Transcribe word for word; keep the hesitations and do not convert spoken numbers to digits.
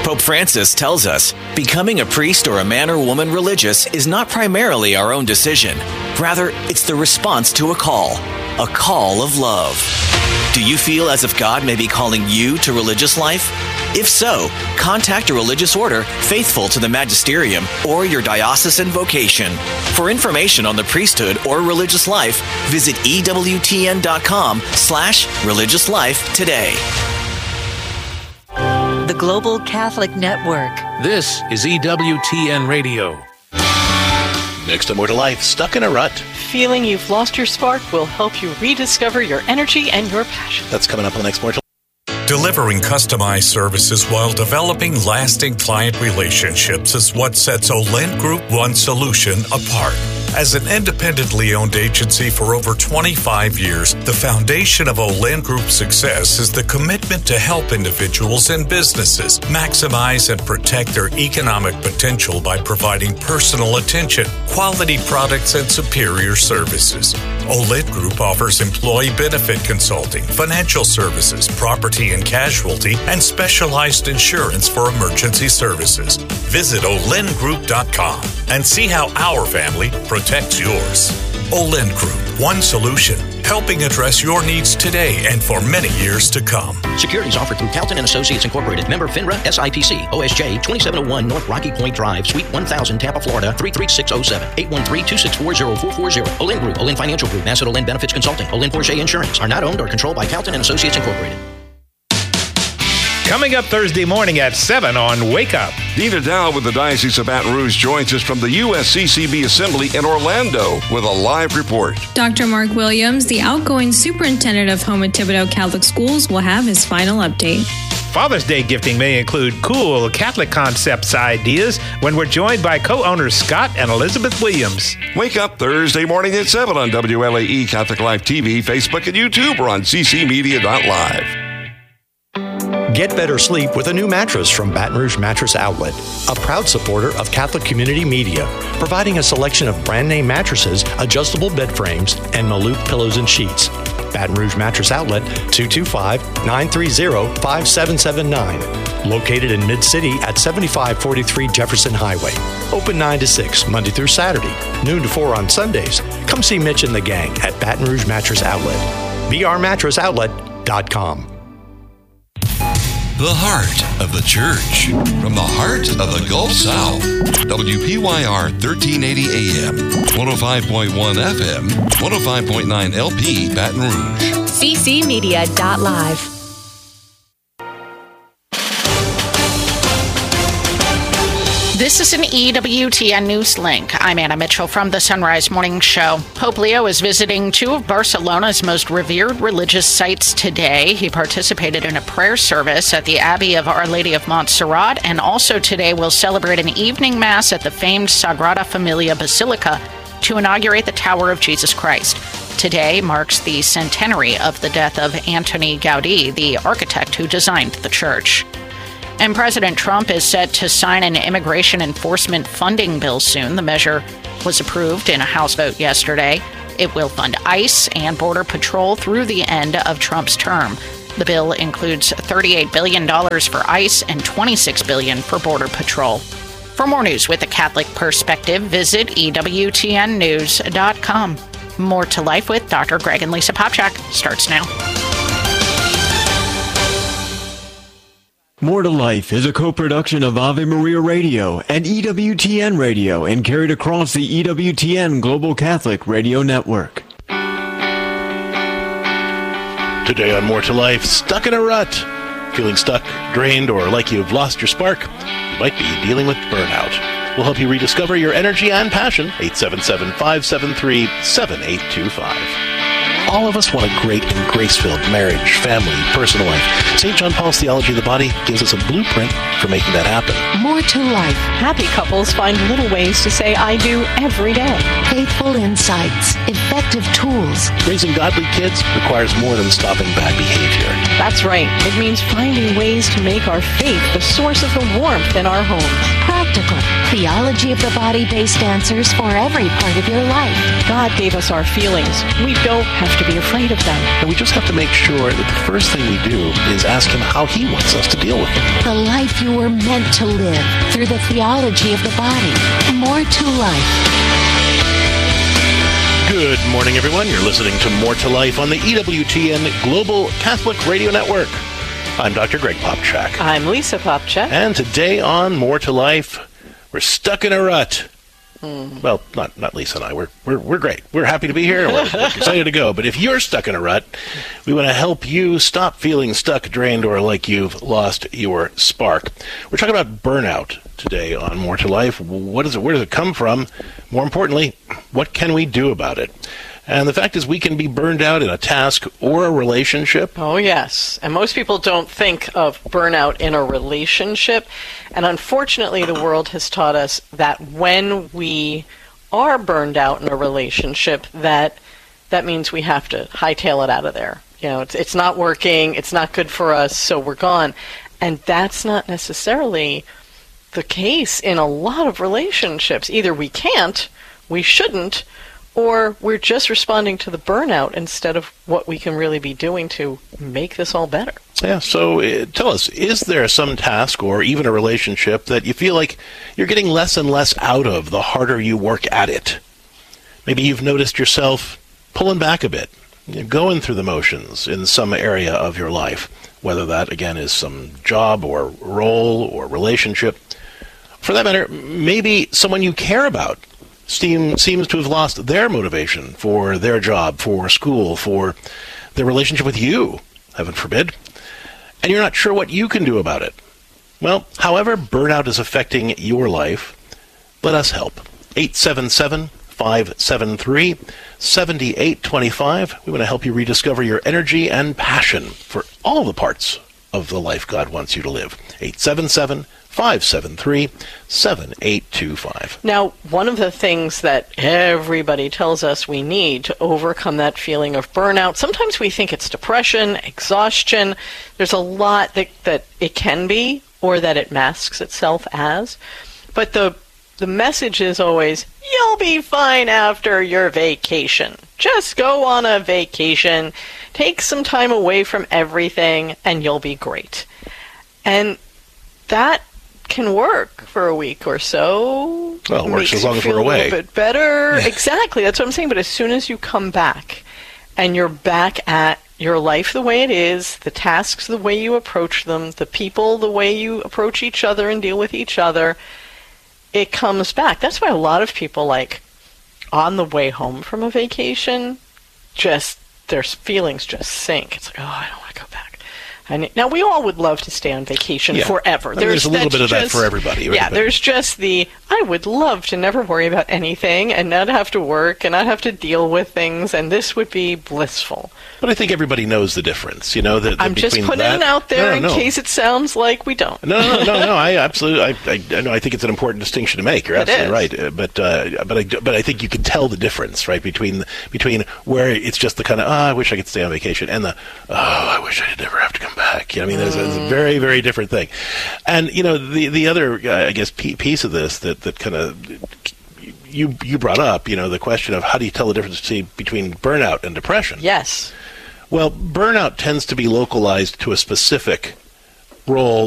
Pope Francis tells us becoming a priest or a man or woman religious is not primarily our own decision. Rather, it's the response to a call, a call of love. Do you feel as if God may be calling you to religious life? If so, contact a religious order faithful to the magisterium or your diocesan vocation. For information on the priesthood or religious life, visit ewtn.com slash religious life today. The Global Catholic Network. This is E W T N Radio. Next on More to Life, Stuck in a Rut. Feeling you've lost your spark will help you rediscover your energy and your passion. That's coming up on the next More to Life. Delivering customized services while developing lasting client relationships is what sets Olent Group One Solution apart. As an independently owned agency for over twenty-five years, the foundation of Olent Group's success is the commitment to help individuals and businesses maximize and protect their economic potential by providing personal attention, quality products, and superior services. Olent Group offers employee benefit consulting, financial services, property and casualty, and specialized insurance for emergency services. Visit olent group dot com and see how our family protects yours. Olent Group, one solution, helping address your needs today and for many years to come. Securities offered through Calton and Associates Incorporated. Member FINRA, S I P C, O S J twenty-seven oh one North Rocky Point Drive, Suite one thousand, Tampa, Florida, three three six oh seven, eight one three, two six four, oh four four oh. Olent Group, Olent Financial Group, Asset Olent Benefits Consulting, Olent Porsche Insurance are not owned or controlled by Calton and Associates Incorporated. Coming up Thursday morning at seven on Wake Up. Dina Dow with the Diocese of Baton Rouge joins us from the U S C C B Assembly in Orlando with a live report. Doctor Mark Williams, the outgoing superintendent of Houma Thibodeau Catholic Schools, will have his final update. Father's Day gifting may include cool Catholic concepts ideas when we're joined by co-owners Scott and Elizabeth Williams. Wake Up Thursday morning at seven on W L A E Catholic Life T V, Facebook, and YouTube, or on c c media dot live. Get better sleep with a new mattress from Baton Rouge Mattress Outlet, a proud supporter of Catholic Community Media, providing a selection of brand name mattresses, adjustable bed frames, and Maloof pillows and sheets. Baton Rouge Mattress Outlet, two two five, nine three zero, five seven seven nine. Located in Mid-City at seventy-five forty-three Jefferson Highway. Open nine to six, Monday through Saturday, noon to four on Sundays. Come see Mitch and the gang at Baton Rouge Mattress Outlet. b r mattress outlet dot com. The heart of the church, from the heart of the Gulf South. W P Y R thirteen eighty A M, one oh five point one F M, one oh five point nine L P, Baton Rouge. c c media dot live. This is an E W T N News Link. I'm Anna Mitchell from the Sunrise Morning Show. Pope Leo is visiting two of Barcelona's most revered religious sites today. He participated in a prayer service at the Abbey of Our Lady of Montserrat, and also today will celebrate an evening mass at the famed Sagrada Familia Basilica to inaugurate the Tower of Jesus Christ. Today marks the centenary of the death of Antoni Gaudí, the architect who designed the church. And President Trump is set to sign an immigration enforcement funding bill soon. The measure was approved in a House vote yesterday. It will fund ICE and Border Patrol through the end of Trump's term. The bill includes thirty-eight billion dollars for ICE and twenty-six billion dollars for Border Patrol. For more news with a Catholic perspective, visit E W T N news dot com. More to Life with Doctor Greg and Lisa Popchak starts now. More to Life is a co-production of Ave Maria Radio and E W T N Radio and carried across the E W T N Global Catholic Radio Network. Today on More to Life, stuck in a rut. Feeling stuck, drained, or like you've lost your spark? You might be dealing with burnout. We'll help you rediscover your energy and passion. eight seven seven, five seven three, seven eight two five. All of us want a great and grace-filled marriage, family, personal life. Saint John Paul's Theology of the Body gives us a blueprint for making that happen. More to Life. Happy couples find little ways to say I do every day. Faithful insights, effective tools. Raising godly kids requires more than stopping bad behavior. That's right. It means finding ways to make our faith the source of the warmth in our homes. Practical. Theology of the body-based answers for every part of your life. God gave us our feelings. We don't have to be afraid of them. And we just have to make sure that the first thing we do is ask Him how He wants us to deal with them. The life you were meant to live through the theology of the body. More to life. Good morning, everyone. You're listening to More to Life on the E W T N Global Catholic Radio Network. I'm Doctor Greg Popchak. I'm Lisa Popchak. And today on More to Life, we're stuck in a rut. Mm. Well, not not Lisa and I. We're we're we're great. We're happy to be here. We're, we're excited to go. But if you're stuck in a rut, we want to help you stop feeling stuck, drained, or like you've lost your spark. We're talking about burnout today on More to Life. What is it? Where does it come from? More importantly, what can we do about it? And the fact is, we can be burned out in a task or a relationship. Oh, yes. And most people don't think of burnout in a relationship. And unfortunately, the world has taught us that when we are burned out in a relationship, that that means we have to hightail it out of there. You know, it's, it's not working, it's not good for us, so we're gone. And that's not necessarily the case in a lot of relationships. Either we can't, we shouldn't, or we're just responding to the burnout instead of what we can really be doing to make this all better. Yeah, so uh, tell us, is there some task or even a relationship that you feel like you're getting less and less out of the harder you work at it? Maybe you've noticed yourself pulling back a bit, you know, going through the motions in some area of your life, whether that, again, is some job or role or relationship. For that matter, maybe someone you care about Seem, seems to have lost their motivation for their job, for school, for their relationship with you, heaven forbid, and you're not sure what you can do about it. Well, however burnout is affecting your life, let us help. eight seven seven, five seven three, seven eight two five. We want to help you rediscover your energy and passion for all the parts of the life God wants you to live. eight seven seven, five seven three, seven eight two five. Now, one of the things that everybody tells us we need to overcome that feeling of burnout, sometimes we think it's depression, exhaustion. There's a lot that, that it can be, or that it masks itself as. But the the message is always, you'll be fine after your vacation. Just go on a vacation, take some time away from everything, and you'll be great. And that can work for a week or so. Well, it works as long as we're away. away. A little bit better. Exactly. That's what I'm saying. But as soon as you come back and you're back at your life the way it is, the tasks the way you approach them, the people the way you approach each other and deal with each other, it comes back. That's why a lot of people, like, on the way home from a vacation, just their feelings just sink. It's like, oh, I don't want to go back. And now, we all would love to stay on vacation yeah. forever. I mean, there's, there's a little bit of just, that for everybody. Yeah, everybody. There's just the, I would love to never worry about anything and not have to work and not have to deal with things, and this would be blissful. But I think everybody knows the difference, you know. That, that I'm just putting that, it out there no, in no. case it sounds like we don't. No, no, no, no. I absolutely, I, I, I know. I think it's an important distinction to make. You're it absolutely is. right. Uh, but, uh, but I, but I think you can tell the difference, right, between between where it's just the kind of, oh, I wish I could stay on vacation, and the, oh, I wish I'd never have to come back. You know, I mean, there's, there's a very, very different thing. And you know, the the other, uh, I guess, piece of this that that kind of you you brought up, you know, the question of how do you tell the difference between burnout and depression? Yes. Well, burnout tends to be localized to a specific role